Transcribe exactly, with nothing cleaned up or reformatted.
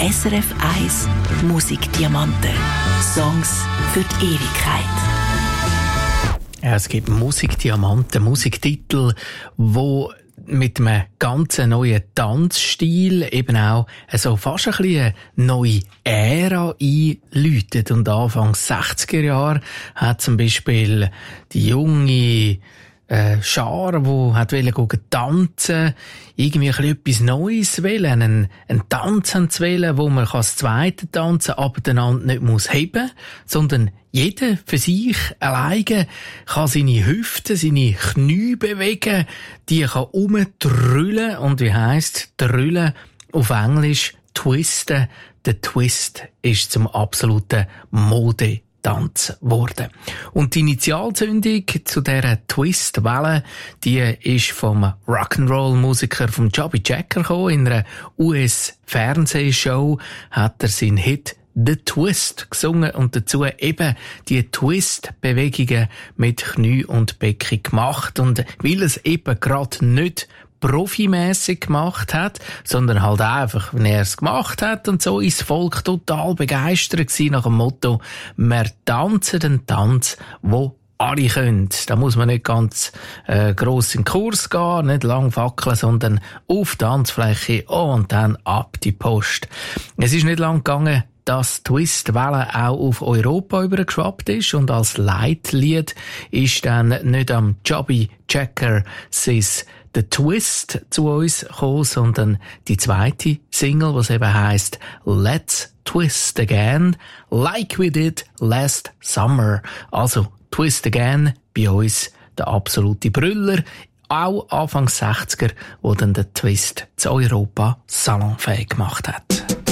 S R F eins Musikdiamanten. Songs für die Ewigkeit. Ja, es gibt Musikdiamanten, Musiktitel, wo mit einem ganz neuen Tanzstil eben auch so fast ein bisschen eine neue Ära einläutet. Und Anfang sechziger Jahre hat zum Beispiel die junge äh, Schar, die hat wollte tanzen, irgendwie ein bisschen etwas Neues wollen, einen, einen Tanz haben zu wollen, wo man das zweite tanzen, aber den anderen nicht muss heben, sondern jeder für sich alleine kann seine Hüften, seine Knie bewegen, die kann umdrüllen und wie heisst drüllen auf Englisch twisten. Der Twist ist zum absoluten Modetanz geworden. Und die Initialzündung zu dieser Twist-Welle, die ist vom Rock'n'Roll-Musiker vom Chubby Checker gekommen. In einer U S-Fernsehshow hat er seinen Hit The Twist gesungen und dazu eben die Twist-Bewegungen mit Knie und Becken gemacht. Und weil es eben gerade nicht profimässig gemacht hat, sondern halt einfach, wenn er es gemacht hat und so ist das Volk total begeistert gewesen nach dem Motto, wir tanzen den Tanz, wo alle können. Da muss man nicht ganz äh, gross in den Kurs gehen, nicht lang fackeln, sondern auf die Tanzfläche und dann ab die Post. Es ist nicht lang gegangen, dass Twist-Welle auch auf Europa übergeschwappt ist und als Leitlied ist dann nicht am Chubby Checker sis The Twist zu uns gekommen, sondern die zweite Single, was eben heisst Let's Twist Again, like we did last summer. Also Twist Again, bei uns der absolute Brüller, auch Anfang sechziger, wo dann der Twist zu Europa salonfähig gemacht hat.